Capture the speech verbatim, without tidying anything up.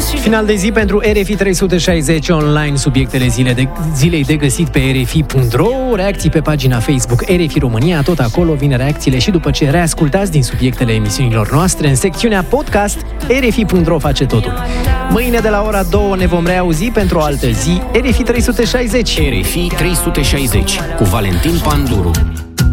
Final de zi pentru R F I trei sute șaizeci online, subiectele zile de, zilei de găsit pe r f i punct r o, reacții pe pagina Facebook R F I România, tot acolo vin reacțiile și după ce reascultați din subiectele emisiunilor noastre, în secțiunea podcast, R F I punct r o face totul. Mâine de la ora două ne vom reauzi pentru o altă zi, R F I trei sute șaizeci. R F I trei sute șaizeci cu Valentin Panduru.